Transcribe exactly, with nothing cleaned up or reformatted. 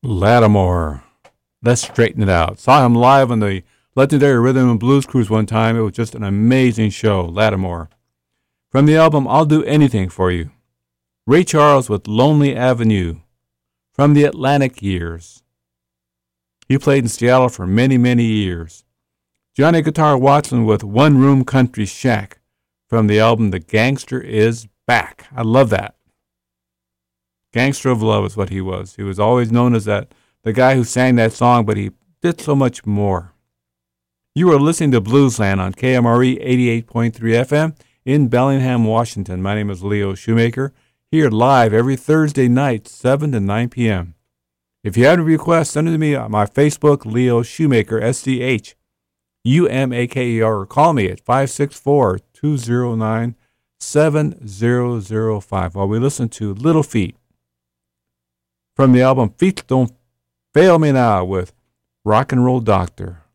Lattimore. Let's straighten it out. Saw him live on the legendary Rhythm and Blues Cruise one time. It was just an amazing show. Lattimore. From the album I'll Do Anything for You. Ray Charles with Lonely Avenue. From the Atlantic Years. He played in Seattle for many, many years. Johnny Guitar Watson with One Room Country Shack. From the album The Gangster Is Back. I love that. Gangster of Love is what he was. He was always known as that the guy who sang that song, but he did so much more. You are listening to Bluesland on K M R E eighty-eight point three F M in Bellingham, Washington. My name is Leo Shoemaker, here live every Thursday night, seven to nine p.m. If you have any requests, send them to me on my Facebook, Leo Shoemaker, S C H U M A K E R, or call me at five six four, two zero nine, seven zero zero five while we listen to Little Feat. From the album Feet Don't Fail Me Now with Rock and Roll Doctor.